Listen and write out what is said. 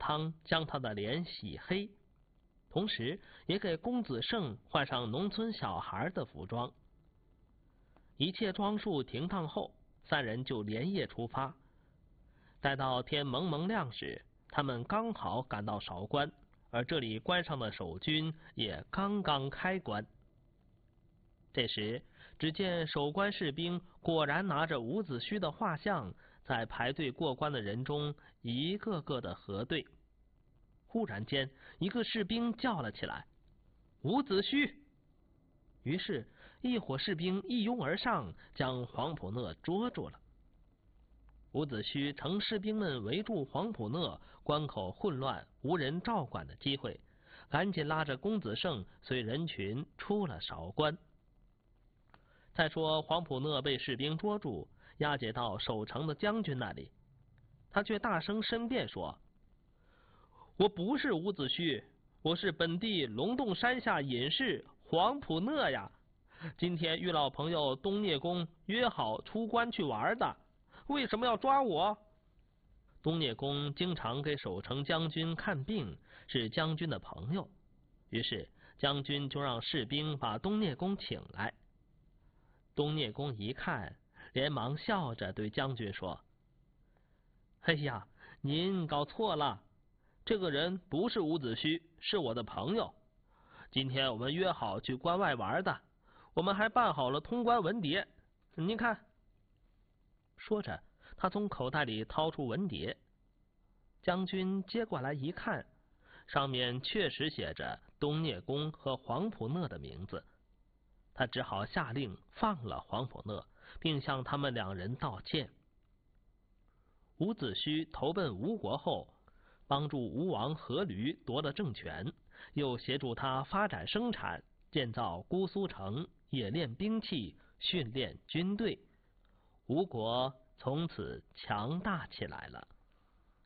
汤将他的脸洗黑，同时也给公子胜换上农村小孩的服装。一切装束停当后，三人就连夜出发。待到天蒙蒙亮时，他们刚好赶到韶关，而这里关上的守军也刚刚开关。这时，只见守关士兵果然拿着伍子胥的画像，在排队过关的人中一个个的核对。忽然间，一个士兵叫了起来：“伍子胥！”于是，一伙士兵一拥而上，将黄埔讷捉住了。伍子胥乘士兵们围住黄埔讷，关口混乱，无人照管的机会，赶紧拉着公子胜随人群出了韶关。再说黄埔讷被士兵捉住，押解到守城的将军那里，他却大声申辩说：“我不是伍子胥，我是本地龙洞山下隐士黄埔讷呀！今天与老朋友东聂公约好出关去玩的，为什么要抓我？”东聂公经常给守城将军看病，是将军的朋友，于是将军就让士兵把东聂公请来。东聂公一看，连忙笑着对将军说：“哎呀，您搞错了，这个人不是伍子胥，是我的朋友。今天我们约好去关外玩的，我们还办好了通关文牒，您看。”说着，他从口袋里掏出文牒，将军接过来一看，上面确实写着东聂公和黄埔讷的名字。他只好下令放了黄埔讷，并向他们两人道歉。伍子胥投奔吴国后，帮助吴王阖闾夺了政权，又协助他发展生产，建造姑苏城，冶炼兵器，训练军队。吴国从此强大起来了。